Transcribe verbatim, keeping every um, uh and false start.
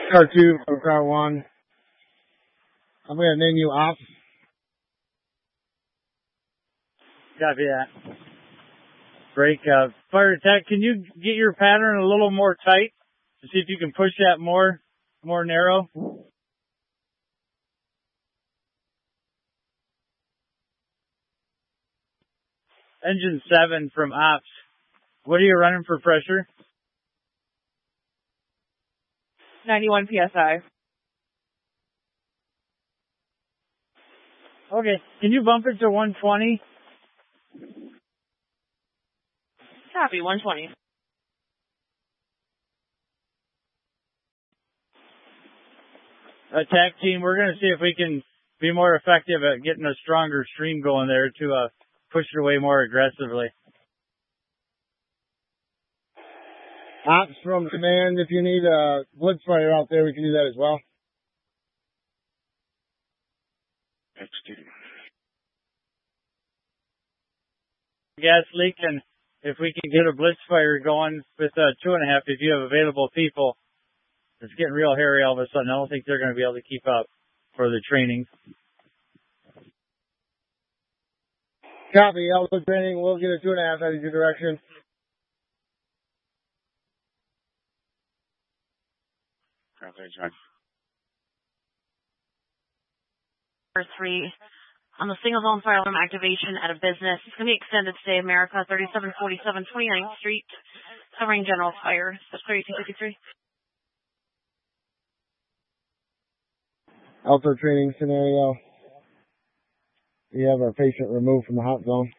Car two from car one. I'm going to name you Ops. Copy that. Break, uh, fire attack. Can you get your pattern a little more tight to see if you can push that more, more narrow? Engine seven from Ops. What are you running for pressure? ninety-one P S I. Okay. Can you bump it to one twenty? Copy, one twenty. Attack team, we're going to see if we can be more effective at getting a stronger stream going there to uh, push it away more aggressively. Ops from command, if you need a blitz fire out there, we can do that as well. Gas leak, and if we can get a blitz fire going with uh, two and a half, if you have available people, it's getting real hairy all of a sudden. I don't think they're going to be able to keep up for the training. Copy, Alpha training. We'll get a two and a half out of your direction. Copy, John. Number three, on the single zone fire alarm activation at a business. It's going to be extended today, America, thirty-seven forty-seven twenty-ninth Street, covering general fire. That's thirty-two fifty-three. Alpha training scenario. We have our patient removed from the hot zone.